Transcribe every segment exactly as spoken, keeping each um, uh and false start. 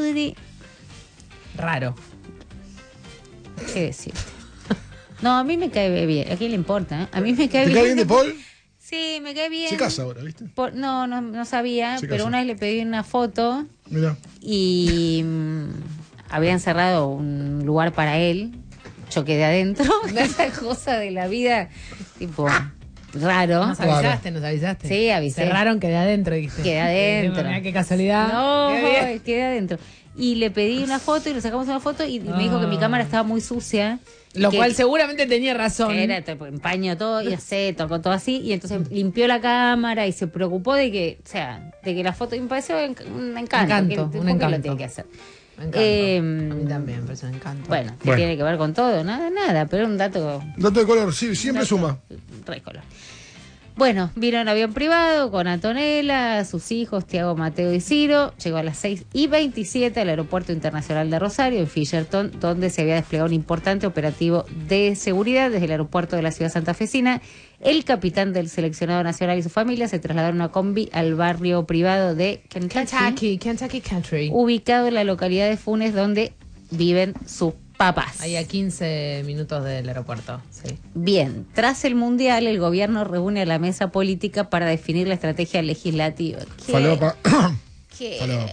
Macri... Raro. ¿Qué decir? No, a mí me cae bien. ¿A quién le importa? ¿eh? A mí me cae ¿Te bien. cae bien de Paul? Sí, me cae bien. Se casa ahora, ¿viste? Por, no, no, no sabía, Se pero casa. una vez le pedí una foto Mira. y mmm, habían cerrado un lugar para él. Yo quedé adentro. Esa cosa de la vida, tipo, raro. Nos avisaste, nos avisaste. Sí, avisé. Cerraron, quedé adentro, dijiste. Quedé adentro. Mira qué casualidad. No, Qué bien. quedé adentro. Y le pedí una foto y le sacamos una foto y me dijo que mi cámara estaba muy sucia. Lo que, cual seguramente tenía razón. Que era tipo, empaño todo y así, tocó todo así. Y entonces limpió la cámara y se preocupó de que, o sea, de que la foto. Y me pareció un encanto. Encanto, que, un ¿por qué encanto. lo tiene que hacer? Me encanta. Eh, a mí también, pero es un encanto. Bueno, que Bueno. tiene que ver con todo, nada, nada, pero un dato. Dato de color, sí, siempre dato suma. re color. Bueno, vino en avión privado con Antonella, sus hijos, Tiago, Mateo y Ciro. Llegó a las seis y veintisiete al Aeropuerto Internacional de Rosario, en Fisherton, donde se había desplegado un importante operativo de seguridad desde el aeropuerto de la ciudad santafesina. El capitán del seleccionado nacional y su familia se trasladaron en una combi al barrio privado de Kentucky, Kentucky, Kentucky Country. ubicado en la localidad de Funes, donde viven sus papás. Ahí a quince minutos del aeropuerto, sí. Bien, tras el Mundial, el gobierno reúne a la mesa política para definir la estrategia legislativa. ¿Qué? Falopa. ¿Qué? Falopa.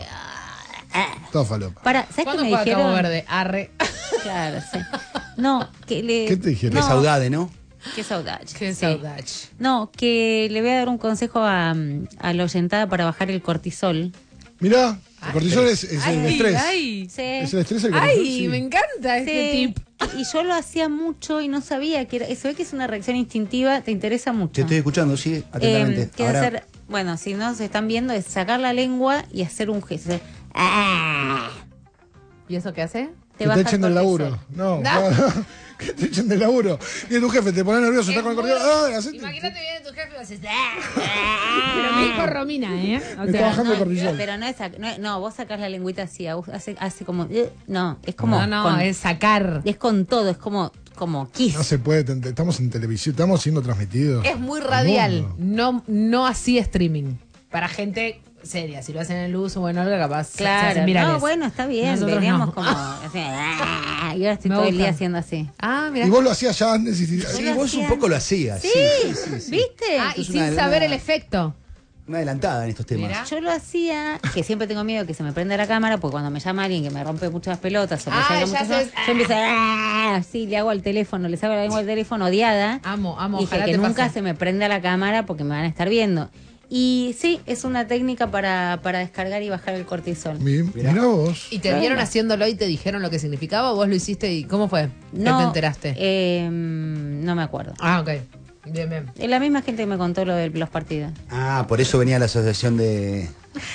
Ah, Todo falopa. para, ¿sabes qué ¿Cuándo me fue a dijeron? Cabo Verde? Arre. Claro, sí. No, que le... ¿Qué te dijeron? No, Qué saudade, ¿no? Qué saudade. Qué sí. saudade. No, que le voy a dar un consejo a, a la oyentada para bajar el cortisol. Mirá, el cortisol es, es el Ay, estrés. ay. Sí. Es el estrés el cortisol. Ay, sí. me encanta este Sí. tip. Y yo lo hacía mucho y no sabía que era... Se ve que es una reacción instintiva, te interesa mucho. Te estoy escuchando, sí, atentamente. Eh, que es Ahora, hacer, bueno, si no se están viendo, es sacar la lengua y hacer un gesto. ¡Ah! ¿Y eso qué hace? Te Que baja te echen el del cortisol. laburo. No, No. no. Que te echen del laburo. Y tu jefe te pone nervioso, está con el cortisol. Ah, hacete- Imagínate viene tu jefe y vas a decir, pero me dijo Romina, ¿eh? O Me está bajando el No, cortisol. pero no es, sac- no, no, vos sacás la lengüita así, hace, hace como, eh, no, es como, no, no, con, es sacar. es con todo, es como, como kiss. No se puede, te- estamos en televisión, estamos siendo transmitidos. Es muy al radial, mundo. no, no así streaming. Para gente seria, si lo hacen en luz o bueno, algo capaz. se Claro, hacen virales. no, bueno, está bien, Nosotros veníamos no. como, así, ah, y ahora estoy Me todo el gusta. día haciendo así. Ah, mira. Y vos lo hacías ya antes. Y, Yo sí, lo vos hacía. un poco lo hacías. Sí, Sí, sí, sí, sí. ¿viste? Ah, y Es sin una- saber una- el efecto. Una adelantada en estos temas. Mira. Yo lo hacía, que siempre tengo miedo que se me prenda la cámara, porque cuando me llama alguien que me rompe muchas pelotas o me Ah, saca ya muchas sé. cosas, yo empiezo a, así le hago al teléfono, le saco la lengua al teléfono odiada. Amo, amo. Y dije ojalá que te nunca pase. se me prenda la cámara porque me van a estar viendo. Y sí, es una técnica para, para descargar y bajar el cortisol. Mi- Mirá. Mirá vos. ¿Y te vieron haciéndolo y te dijeron lo que significaba o vos lo hiciste y cómo fue? ¿Qué No, te enteraste? eh, no me acuerdo. Ah, ok. Bien, bien. Es la misma gente que me contó lo de los partidos. Ah, por eso venía la asociación de...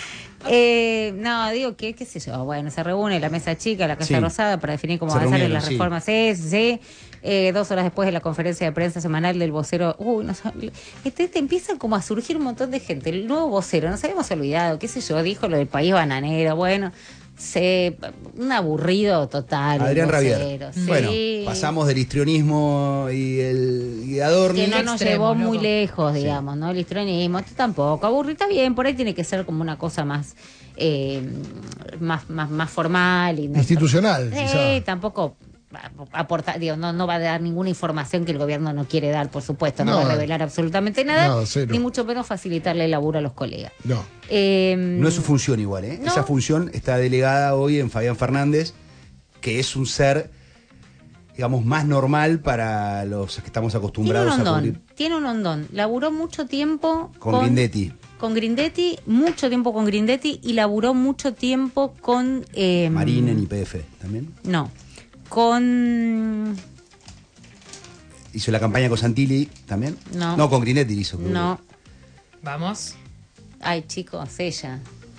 Eh, no, digo que, qué sé yo, bueno, se reúne la mesa chica, la Casa Sí. Rosada, para definir cómo Se avanzar en reunieron, las sí. reformas. Sí, sí, sí. Eh, dos horas después de la conferencia de prensa semanal del vocero, uy, no sab- este, te empiezan como a surgir un montón de gente. El nuevo vocero, nos habíamos olvidado, qué sé yo, dijo lo del país bananero, bueno, se, un aburrido total. el Adrián Rabier. vocero, sí. Bueno, pasamos del histrionismo y el y Adorni. Que no nos extremo, llevó muy loco. lejos, digamos, ¿no? El histrionismo, esto tampoco. Aburrir está bien, por ahí tiene que ser como una cosa más eh, más, más, más formal. Y no- Institucional, Sí, quizá. tampoco aportar, digo, no, no va a dar ninguna información que el gobierno no quiere dar, por supuesto, no, No, va a revelar absolutamente nada, nada, cero. ni mucho menos facilitarle el laburo a los colegas. No. Eh, No es su función igual, ¿eh? No. Esa función está delegada hoy en Fabián Fernández, que es un ser, digamos, más normal para los que estamos tiene un acostumbrados a hondón, cubrir tiene un hondón. Laburó mucho tiempo con Grindetti. Con Grindetti, mucho tiempo con Grindetti y laburó mucho tiempo con... Eh, Marín en I P F también. No, con... Hizo la campaña con Santilli también. No. No, con Grindetti hizo. creo. No, Vamos. ay chicos, ella.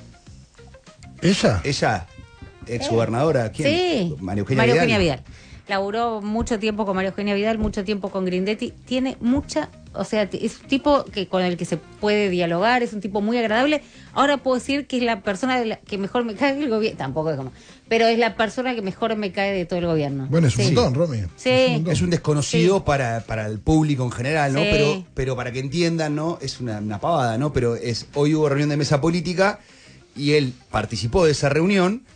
¿Ella? Ella, ex gobernadora, ¿quién? Sí, María Eugenia María Vidal. Eugenia Vidal. Laburó mucho tiempo con María Eugenia Vidal, mucho tiempo con Grindetti. Tiene mucha, o sea, t- es un tipo que con el que se puede dialogar, es un tipo muy agradable. Ahora puedo decir que es la persona de la que mejor me cae del gobierno, tampoco es como, pero es la persona que mejor me cae de todo el gobierno. Bueno, es un Sí. montón, Romy. Sí. Es un montón. Es un desconocido Sí. para, para el público en general, ¿no? Sí. Pero, pero para que entiendan, ¿no? Es una, una pavada, ¿no? Pero es hoy hubo reunión de mesa política y él participó de esa reunión